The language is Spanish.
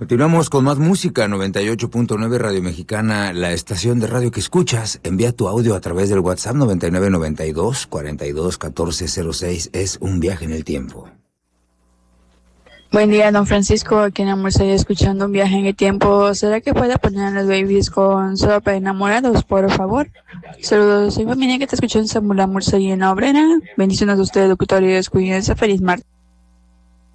Continuamos con más música, 98.9 Radio Mexicana, la estación de radio que escuchas. Envía tu audio a través del WhatsApp 9992-421406. Es un viaje en el tiempo. Buen día, don Francisco. Aquí en Amor estoy escuchando un viaje en el tiempo. ¿Será que puede poner a los babies con Solo para Enamorados, por favor? Saludos, soy familia que te escuchó en Samula Murcia y en la Obrera. Bendiciones a ustedes, locutor, y cuídense. Feliz martes.